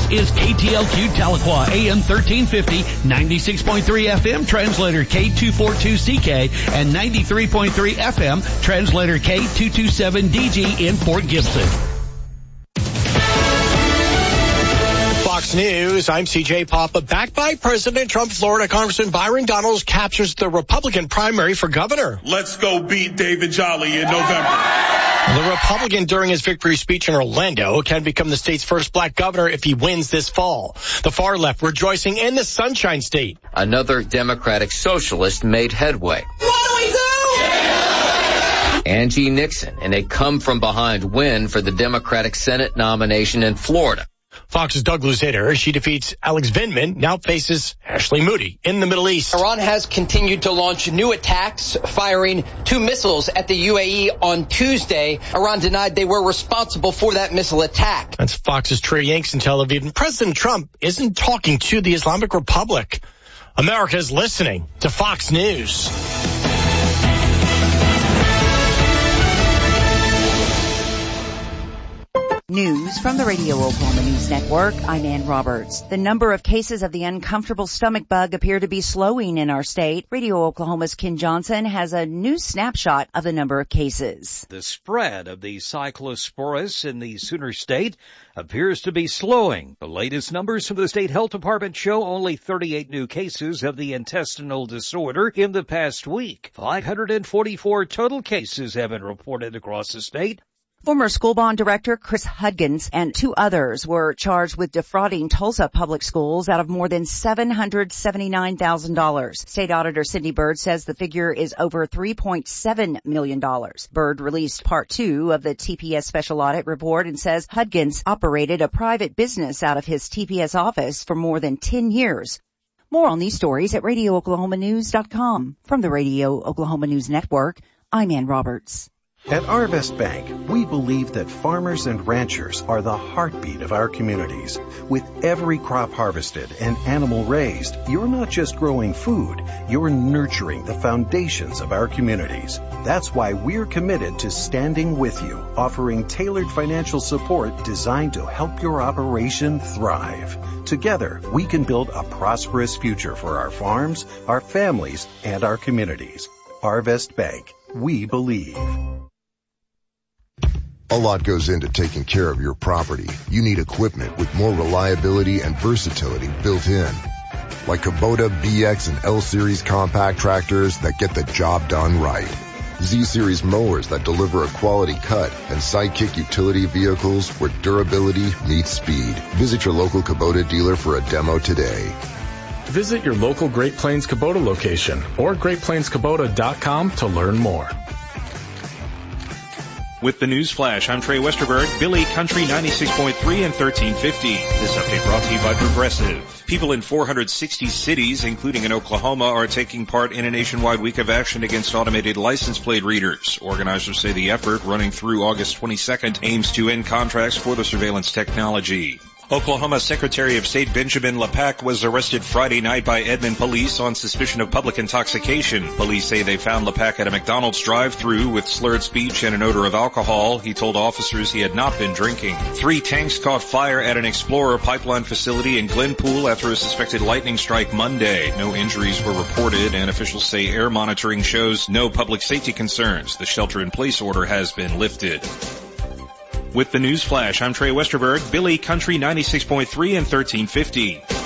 is KTLQ Tahlequah, AM 1350, 96.3 FM, translator K242CK, and 93.3 FM, translator K227DG in Fort Gibson. Fox News, I'm CJ Papa. Backed by President Trump, Florida Congressman Byron Donalds captures the Republican primary for governor. Let's go beat David Jolly in November. The Republican, during his victory speech in Orlando, can become the state's first black governor if he wins this fall. The far left rejoicing in the Sunshine State. Another Democratic socialist made headway. What do we do? Angie Nixon in a come-from-behind win for the Democratic Senate nomination in Florida. Fox's Doug Luzader, she defeats Alex Vindman, now faces Ashley Moody in the Middle East. Iran has continued to launch new attacks, firing 2 missiles at the UAE on Tuesday. Iran denied they were responsible for that missile attack. That's Fox's Trey Yanks in Tel Aviv. And President Trump isn't talking to the Islamic Republic. America is listening to Fox News. News from the Radio Oklahoma News Network. I'm Ann Roberts. The number of cases of the uncomfortable stomach bug appear to be slowing in our state. Radio Oklahoma's Ken Johnson has a new snapshot of the number of cases. The spread of the Cyclosporus in the Sooner State appears to be slowing. The latest numbers from the State Health Department show only 38 new cases of the intestinal disorder in the past week. 544 total cases have been reported across the state. Former school bond director Chris Hudgens and 2 others were charged with defrauding Tulsa public schools out of more than $779,000. State Auditor Cindy Byrd says the figure is over $3.7 million. Byrd released Part 2 of the TPS Special Audit Report and says Hudgens operated a private business out of his TPS office for more than 10 years. More on these stories at RadioOklahomaNews.com. From the Radio Oklahoma News Network, I'm Ann Roberts. At Arvest Bank, we believe that farmers and ranchers are the heartbeat of our communities. With every crop harvested and animal raised, you're not just growing food, you're nurturing the foundations of our communities. That's why we're committed to standing with you, offering tailored financial support designed to help your operation thrive. Together, we can build a prosperous future for our farms, our families, and our communities. Arvest Bank, we believe. A lot goes into taking care of your property. You need equipment with more reliability and versatility built in. Like Kubota BX and L Series compact tractors that get the job done right. Z Series mowers that deliver a quality cut, and Sidekick utility vehicles where durability meets speed. Visit your local Kubota dealer for a demo today. Visit your local Great Plains Kubota location or GreatPlainsKubota.com to learn more. With the News Flash, I'm Trey Westerberg, Billy Country 96.3 and 1350. This update brought to you by Progressive. People in 460 cities, including in Oklahoma, are taking part in a nationwide week of action against automated license plate readers. Organizers say the effort, running through August 22nd, aims to end contracts for the surveillance technology. Oklahoma Secretary of State Benjamin LePack was arrested Friday night by Edmond police on suspicion of public intoxication. Police say they found LePack at a McDonald's drive-thru with slurred speech and an odor of alcohol. He told officers he had not been drinking. 3 tanks caught fire at an Explorer pipeline facility in Glenpool after a suspected lightning strike Monday. No injuries were reported, and officials say air monitoring shows no public safety concerns. The shelter-in-place order has been lifted. With the News Flash, I'm Trey Westerberg, Billy Country 96.3 and 1350.